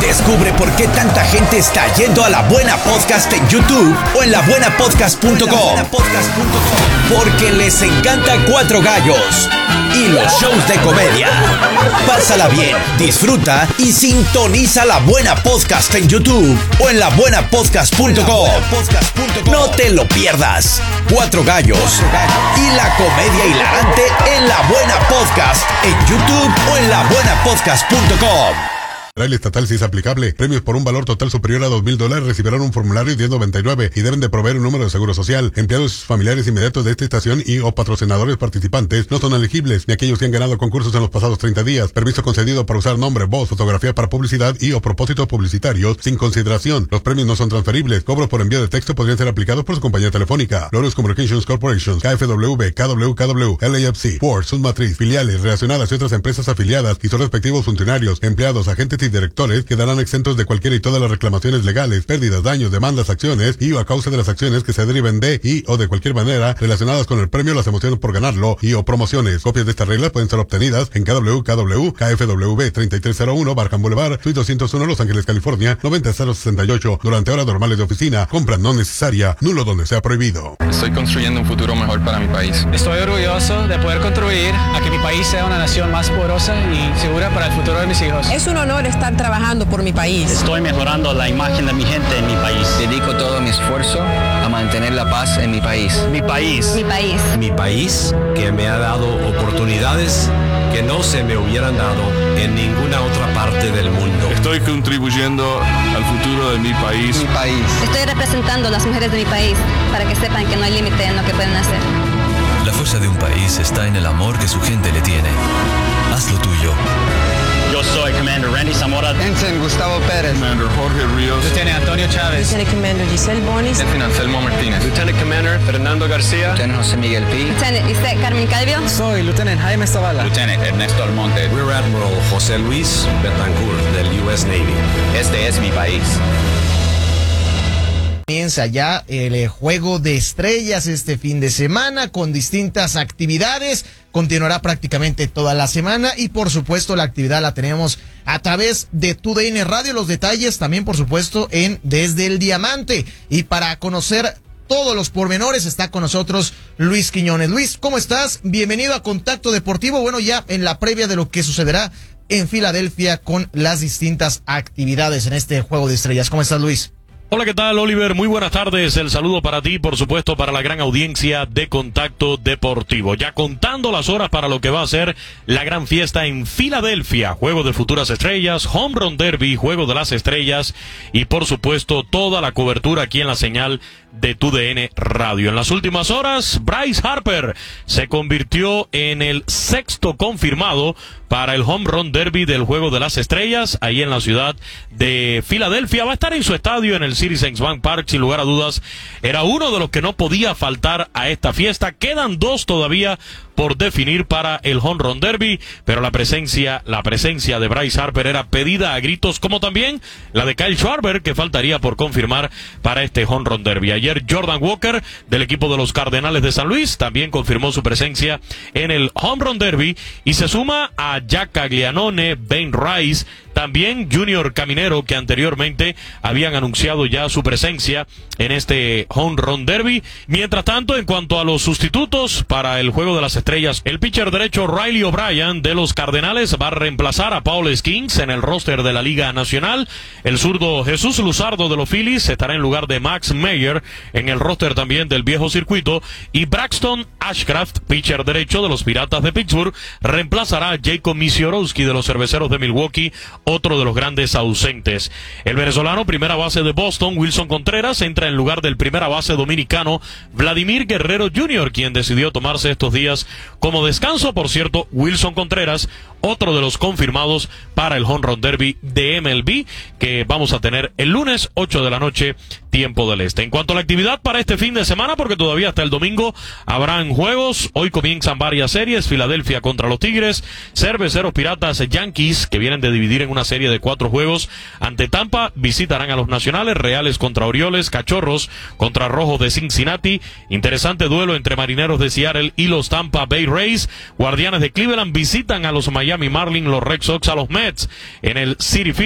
Descubre por qué tanta gente está yendo a La Buena Podcast en YouTube o en labuenapodcast.com. Porque les encanta Cuatro Gallos y los shows de comedia. Pásala bien, disfruta y sintoniza La Buena Podcast en YouTube o en labuenapodcast.com. No te lo pierdas. Cuatro Gallos y la comedia hilarante en La Buena Podcast en YouTube o en labuenapodcast.com. Federal y estatal si es aplicable. Premios por un valor total superior a $2,000 recibirán un formulario 1099 y deben de proveer un número de seguro social. Empleados familiares inmediatos de esta estación y o patrocinadores participantes no son elegibles, ni aquellos que han ganado concursos en los pasados 30 días. Permiso concedido para usar nombre, voz, fotografía para publicidad y o propósitos publicitarios sin consideración. Los premios no son transferibles. Cobros por envío de texto podrían ser aplicados por su compañía telefónica. Lorus Communications Corporation, KFW, KWKW, LAFC, Ford, Submatriz, filiales relacionadas y otras empresas afiliadas y sus respectivos funcionarios, empleados, agentes y directores quedarán exentos de cualquiera y todas las reclamaciones legales, pérdidas, daños, demandas, acciones y o a causa de las acciones que se deriven de y o de cualquier manera relacionadas con el premio, las emociones por ganarlo y o promociones. Copias de estas reglas pueden ser obtenidas en KFW, KFW 3301 Barham Boulevard, Suite 201, Los Ángeles, California, 90068, durante horas normales de oficina. Compra no necesaria, nulo donde sea prohibido. Estoy construyendo un futuro mejor para mi país. Estoy orgulloso de poder contribuir a que mi país sea una nación más poderosa y segura para el futuro de mis hijos. Es un honor estar trabajando por mi país. Estoy mejorando la imagen de mi gente en mi país. Dedico todo mi esfuerzo a mantener la paz en mi país. Mi país. Mi país. Mi país, que me ha dado oportunidades que no se me hubieran dado en ninguna otra parte del mundo. Estoy contribuyendo al futuro de mi país. Mi país. Estoy representando a las mujeres de mi país para que sepan que no hay límite en lo que pueden hacer. La fuerza de un país está en el amor que su gente le tiene. Haz lo tuyo. Yo soy Commander Randy Zamora. Ensign Gustavo Pérez. Commander Jorge Ríos. Lieutenant Antonio Chávez. Lieutenant Commander Giselle Bonis. Lieutenant Anselmo Martínez. Lieutenant Commander Fernando García. Lieutenant José Miguel P. Lieutenant Isaac Carmen Calvio. Soy Lieutenant Jaime Zavala. Lieutenant Ernesto Almonte. Rear Admiral José Luis Betancourt del US Navy. Este es mi país. Comienza ya el Juego de Estrellas este fin de semana con distintas actividades. Continuará prácticamente toda la semana y por supuesto la actividad la tenemos a través de TUDN Radio. Los detalles también por supuesto en Desde el Diamante. Y para conocer todos los pormenores está con nosotros Luis Quiñones. Luis, ¿cómo estás? Bienvenido a Contacto Deportivo. Bueno, ya en la previa de lo que sucederá en Filadelfia con las distintas actividades en este Juego de Estrellas. ¿Cómo estás, Luis? Hola, ¿qué tal, Oliver? Muy buenas tardes. El saludo para ti, por supuesto, para la gran audiencia de Contacto Deportivo. Ya contando las horas para lo que va a ser la gran fiesta en Filadelfia. Juego de Futuras Estrellas, Home Run Derby, Juego de las Estrellas y, por supuesto, toda la cobertura aquí en la señal de TUDN Radio. En las últimas horas, Bryce Harper se convirtió en el sexto confirmado para el Home Run Derby del Juego de las Estrellas, ahí en la ciudad de Filadelfia. Va a estar en su estadio en el Citizens Bank Park, sin lugar a dudas. Era uno de los que no podía faltar a esta fiesta. Quedan dos todavía por definir para el Home Run Derby, pero la presencia de Bryce Harper era pedida a gritos, como también la de Kyle Schwarber, que faltaría por confirmar para este Home Run Derby. Ayer Jordan Walker, del equipo de los Cardenales de San Luis, también confirmó su presencia en el Home Run Derby, y se suma a Jack Caglianone, Ben Rice, también Junior Caminero, que anteriormente habían anunciado ya su presencia en este Home Run Derby. Mientras tanto, en cuanto a los sustitutos para el Juego de las Estrellas, el pitcher derecho Riley O'Brien de los Cardenales va a reemplazar a Paul Skeens en el roster de la Liga Nacional. El zurdo Jesús Luzardo de los Phillies estará en lugar de Max Meyer en el roster también del viejo circuito. Y Braxton Ashcraft, pitcher derecho de los Piratas de Pittsburgh, reemplazará a Jacob Misiorowski de los Cerveceros de Milwaukee, otro de los grandes ausentes. El venezolano, primera base de Boston, Wilson Contreras, entra en lugar del primera base dominicano Vladimir Guerrero Jr., quien decidió tomarse estos días como descanso. Por cierto, Wilson Contreras, otro de los confirmados para el Home Run Derby de MLB, que vamos a tener el lunes 8 de la noche, tiempo del este. En cuanto a la actividad para este fin de semana, porque todavía hasta el domingo habrán juegos, hoy comienzan varias series: Filadelfia contra los Tigres, Cerveceros Piratas Yankees, que vienen de dividir en una serie de 4 juegos ante Tampa, visitarán a los Nacionales, Reales contra Orioles, Cachorros contra Rojos de Cincinnati, interesante duelo entre Marineros de Seattle y los Tampa Bay Rays, Guardianes de Cleveland visitan a los Miami Marlins, los Red Sox a los Mets en el Citi Field.